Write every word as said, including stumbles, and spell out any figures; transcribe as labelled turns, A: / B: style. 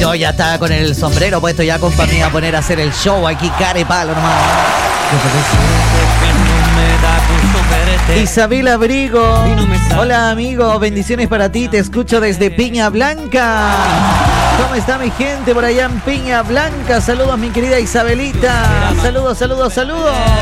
A: Yo ya estaba con el sombrero puesto ya, compa, me iba a poner a hacer el show aquí, cara y palo nomás. Isabel Abrigo. Hola, amigo, bendiciones para ti, te escucho desde Piña Blanca. ¿Cómo está mi gente por allá en Piña Blanca? Saludos, mi querida Isabelita. Saludos, saludos, saludos.